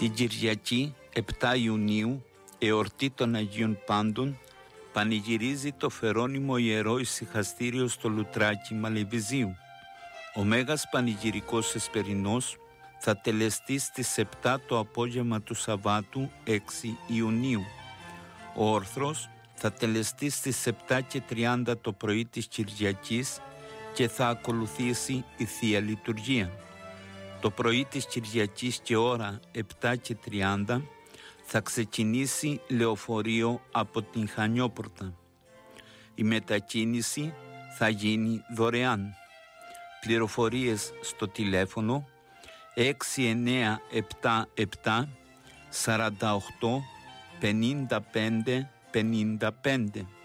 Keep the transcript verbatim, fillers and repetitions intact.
Την Κυριακή επτά Ιουνίου, εορτή των Αγίων Πάντων, πανηγυρίζει το Φερόνιμο Ιερό Ησυχαστήριο στο Λουτράκι Μαλεβιζίου. Ο Μέγας Πανηγυρικός Εσπερινός θα τελεστεί στις επτά το απόγευμα του Σαββάτου έξι Ιουνίου. Ο όρθρος θα τελεστεί στις επτά και τριάντα το πρωί της Κυριακής και θα ακολουθήσει η Θεία Λειτουργία. Το πρωί της Κυριακής και ώρα επτά και τριάντα θα ξεκινήσει λεωφορείο από την Χανιόπορτα. Η μετακίνηση θα γίνει δωρεάν. Πληροφορίες στο τηλέφωνο έξι εννέα επτά επτά σαράντα οκτώ πενήντα πέντε πενήντα πέντε.